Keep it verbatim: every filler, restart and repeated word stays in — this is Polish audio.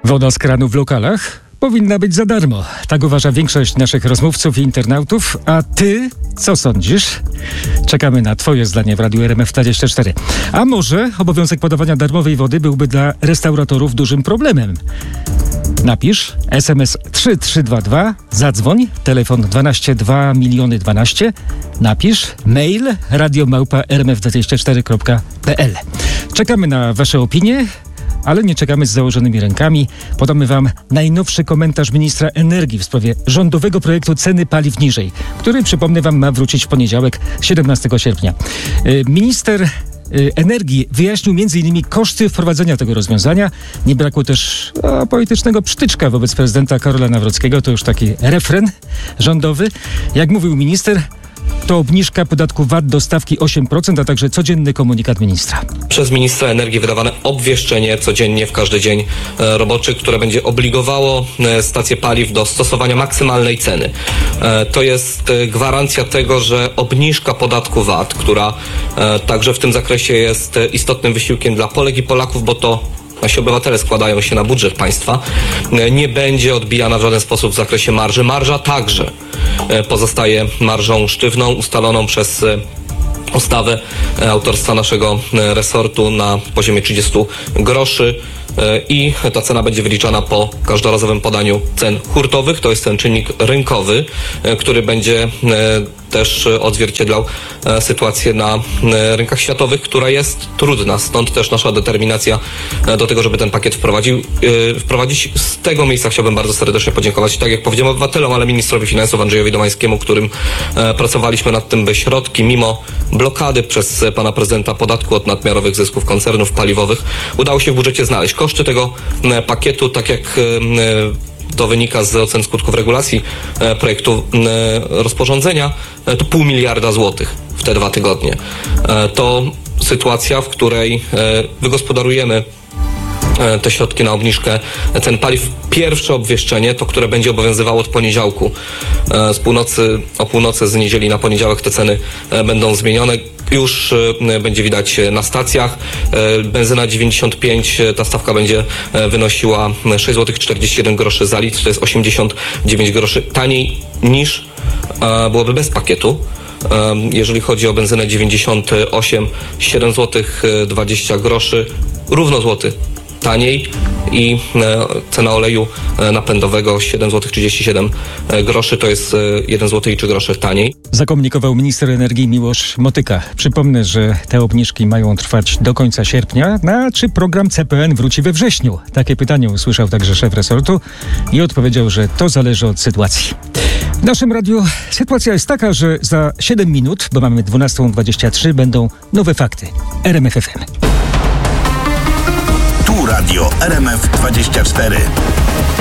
Woda z kranu w lokalach powinna być za darmo. Tak uważa większość naszych rozmówców i internautów. A ty co sądzisz? Czekamy na twoje zdanie w Radiu R M F dwadzieścia cztery. A może obowiązek podawania darmowej wody byłby dla restauratorów dużym problemem? Napisz es em es trzy trzy dwa dwa, zadzwoń, telefon dwanaście dwa miliony dwanaście, napisz mail radio małpa r m f dwadzieścia cztery kropka p l. Czekamy na wasze opinie, ale nie czekamy z założonymi rękami. Podamy wam najnowszy komentarz ministra energii w sprawie rządowego projektu ceny paliw niżej, który, przypomnę wam, ma wrócić w poniedziałek, siedemnastego sierpnia. Minister energii wyjaśnił między innymi koszty wprowadzenia tego rozwiązania. Nie brakło też o, politycznego psztyczka wobec prezydenta Karola Nawrockiego. To już taki refren rządowy. Jak mówił minister, to obniżka podatku V A T do stawki osiem procent, a także codzienny komunikat ministra. Przez ministra energii wydawane obwieszczenie codziennie w każdy dzień e, roboczy, które będzie obligowało e, stacje paliw do stosowania maksymalnej ceny. E, to jest e, gwarancja tego, że obniżka podatku V A T, która e, także w tym zakresie jest e, istotnym wysiłkiem dla Polek i Polaków, bo to nasi obywatele składają się na budżet państwa, e, nie będzie odbijana w żaden sposób w zakresie marży. Marża także e, pozostaje marżą sztywną, ustaloną przez e, ustawę autorstwa naszego resortu na poziomie trzydzieści groszy i ta cena będzie wyliczana po każdorazowym podaniu cen hurtowych. To jest ten czynnik rynkowy, który będzie też odzwierciedlał sytuację na rynkach światowych, która jest trudna. Stąd też nasza determinacja do tego, żeby ten pakiet wprowadził, wprowadzić. Z tego miejsca chciałbym bardzo serdecznie podziękować, tak jak powiedziałem, obywatelom, ale ministrowi finansów Andrzejowi Domańskiemu, którym pracowaliśmy nad tym, by środki, mimo blokady przez pana prezydenta podatku od nadmiarowych zysków koncernów paliwowych, udało się w budżecie znaleźć. Koszty tego pakietu, tak jak to wynika z ocen skutków regulacji projektu rozporządzenia, to pół miliarda złotych w te dwa tygodnie. To sytuacja, w której wygospodarujemy te środki na obniżkę cen paliw. Pierwsze obwieszczenie, to które będzie obowiązywało od poniedziałku. Z północy, o północy z niedzieli na poniedziałek te ceny będą zmienione. Już będzie widać na stacjach. Benzyna dziewięćdziesiąt pięć, ta stawka będzie wynosiła sześć złotych czterdzieści jeden groszy za litr, to jest osiemdziesiąt dziewięć groszy taniej niż byłoby bez pakietu. Jeżeli chodzi o benzynę dziewięćdziesiąt osiem, siedem złotych dwadzieścia groszy, równo złoty taniej i cena oleju napędowego siedem złotych trzydzieści siedem groszy, to jest jeden złoty i trzy grosze taniej. Zakomunikował minister energii Miłosz Motyka. Przypomnę, że te obniżki mają trwać do końca sierpnia. A czy program C P N wróci we wrześniu? Takie pytanie usłyszał także szef resortu i odpowiedział, że to zależy od sytuacji. W naszym radiu sytuacja jest taka, że za siedem minut, bo mamy dwunasta dwadzieścia trzy, będą nowe fakty. R M F F M. Tu Radio R M F dwadzieścia cztery.